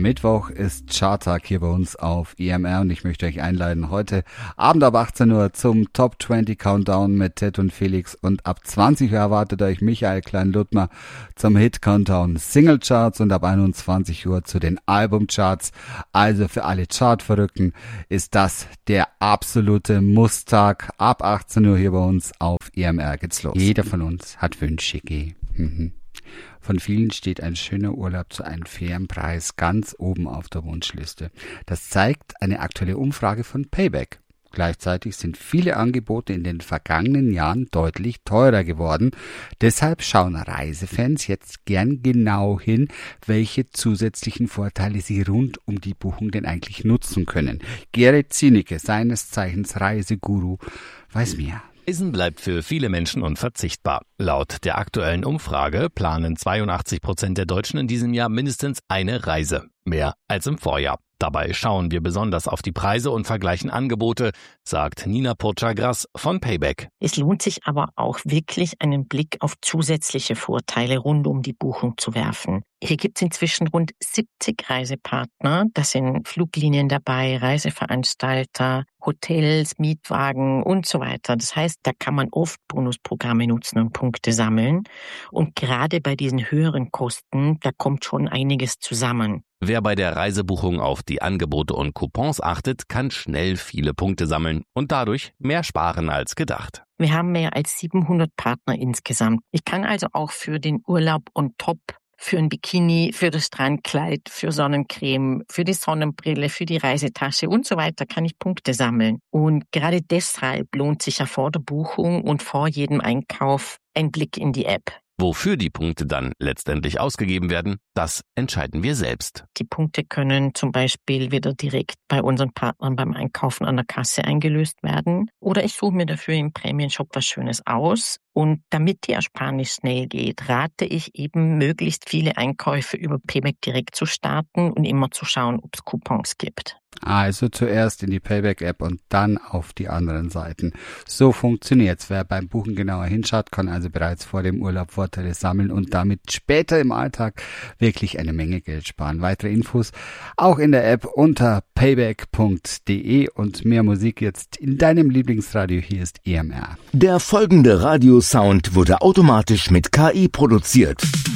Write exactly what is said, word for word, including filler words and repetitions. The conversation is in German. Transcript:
Mittwoch ist Charttag hier bei uns auf E M R und ich möchte euch einladen, heute Abend ab achtzehn Uhr zum Top zwanzig Countdown mit Ted und Felix und ab zwanzig Uhr erwartet euch Michael Klein-Ludmer zum Hit Countdown Single Charts und ab einundzwanzig Uhr zu den Albumcharts. Also für alle Chartverrückten ist das der absolute Musstag. Ab achtzehn Uhr hier bei uns auf E M R geht's los. Jeder von uns hat Wünsche, geh. Mhm. Von vielen steht ein schöner Urlaub zu einem fairen Preis ganz oben auf der Wunschliste. Das zeigt eine aktuelle Umfrage von Payback. Gleichzeitig sind viele Angebote in den vergangenen Jahren deutlich teurer geworden. Deshalb schauen Reisefans jetzt gern genau hin, welche zusätzlichen Vorteile sie rund um die Buchung denn eigentlich nutzen können. Gerrit Zienicke, seines Zeichens Reiseguru, weiß mehr. Reisen bleibt für viele Menschen unverzichtbar. Laut der aktuellen Umfrage planen zweiundachtzig Prozent der Deutschen in diesem Jahr mindestens eine Reise. Mehr als im Vorjahr. Dabei schauen wir besonders auf die Preise und vergleichen Angebote, sagt Nina Purchagras von Payback. Es lohnt sich aber auch wirklich, einen Blick auf zusätzliche Vorteile rund um die Buchung zu werfen. Hier gibt es inzwischen rund siebzig Reisepartner. Das sind Fluglinien dabei, Reiseveranstalter, Hotels, Mietwagen und so weiter. Das heißt, da kann man oft Bonusprogramme nutzen und Punkte sammeln. Und gerade bei diesen höheren Kosten, da kommt schon einiges zusammen. Wer bei der Reisebuchung auf die Angebote und Coupons achtet, kann schnell viele Punkte sammeln und dadurch mehr sparen als gedacht. Wir haben mehr als siebenhundert Partner insgesamt. Ich kann also auch für den Urlaub on top, für ein Bikini, für das Strandkleid, für Sonnencreme, für die Sonnenbrille, für die Reisetasche und so weiter kann ich Punkte sammeln. Und gerade deshalb lohnt sich ja vor der Buchung und vor jedem Einkauf ein Blick in die App. Wofür die Punkte dann letztendlich ausgegeben werden, das entscheiden wir selbst. Die Punkte können zum Beispiel wieder direkt bei unseren Partnern beim Einkaufen an der Kasse eingelöst werden. Oder ich suche mir dafür im Prämienshop was Schönes aus. Und damit die Ersparnis schnell geht, rate ich eben, möglichst viele Einkäufe über Payback direkt zu starten und immer zu schauen, ob es Coupons gibt. Also zuerst in die Payback-App und dann auf die anderen Seiten. So funktioniert's. Wer beim Buchen genauer hinschaut, kann also bereits vor dem Urlaub Vorteile sammeln und damit später im Alltag wirklich eine Menge Geld sparen. Weitere Infos auch in der App unter payback punkt de und mehr Musik jetzt in deinem Lieblingsradio. Hier ist E M R. Der folgende Radiosound wurde automatisch mit K I produziert.